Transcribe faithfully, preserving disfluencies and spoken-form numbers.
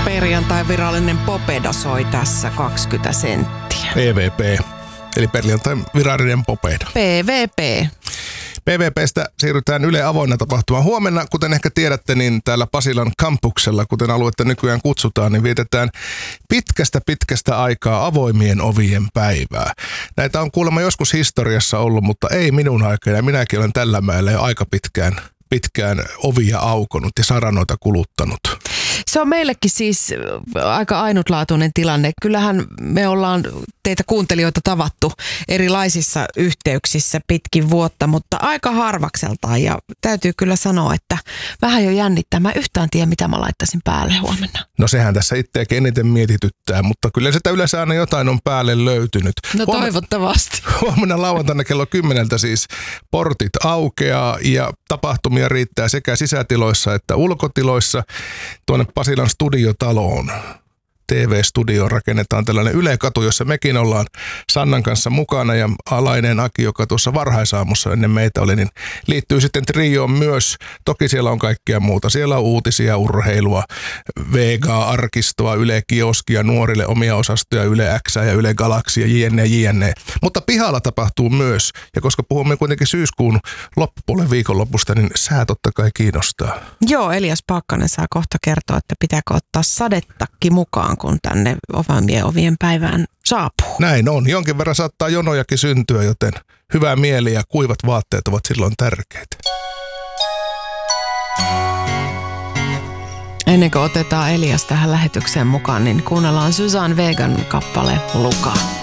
Perjantai virallinen Popeda soi tässä kaksikymmentä senttiä. P V P, eli perjantai virallinen Popeda. P V P. P V P:stä siirrytään Yle Avoinna tapahtumaan. Huomenna, kuten ehkä tiedätte, niin täällä Pasilan kampuksella, kuten aluetta nykyään kutsutaan, niin vietetään pitkästä pitkästä aikaa avoimien ovien päivää. Näitä on kuulemma joskus historiassa ollut, mutta ei minun aikana. Minäkin olen tällä mäellä jo aika pitkään, pitkään ovia aukonut ja saranoita kuluttanut. Se on meillekin siis aika ainutlaatuinen tilanne. Kyllähän me ollaan teitä kuuntelijoita tavattu erilaisissa yhteyksissä pitkin vuotta, mutta aika harvakseltaan. Ja täytyy kyllä sanoa, että vähän jo jännittää. Mä yhtään tiedä, mitä mä laittaisin päälle huomenna. No sehän tässä itseäkin eniten mietityttää, mutta kyllä sitä yleensä aina jotain on päälle löytynyt. No toivottavasti. Huomenna lauantaina kello kymmeneltä siis portit aukeaa ja tapahtumia riittää sekä sisätiloissa että ulkotiloissa. Tuonne Pasilan studiotaloon, T V-studioon rakennetaan tällainen Yle-katu, jossa mekin ollaan Sannan kanssa mukana ja alainen Aki, joka tuossa varhaisaamussa ennen meitä oli, niin liittyy sitten trioon myös. Toki siellä on kaikkea muuta. Siellä on uutisia, urheilua, Vega-arkistoa, Yle-kioskia, nuorille omia osastoja, Yle X ja Yle Galaksia, jne, jne. Mutta pihalla tapahtuu myös, ja koska puhumme kuitenkin syyskuun loppupuolen viikonlopusta, niin sää totta kai kiinnostaa. Joo, Elias Paakkanen saa kohta kertoa, että pitääkö ottaa sadetakki mukaan, kun tänne avoimien ovien päivään saapuu. Näin on. Jonkin verran saattaa jonojakin syntyä, joten hyvä mieli ja kuivat vaatteet ovat silloin tärkeitä. Ennen kuin otetaan Elias tähän lähetykseen mukaan, niin kuunnellaan Suzanne Vegan kappale Luka.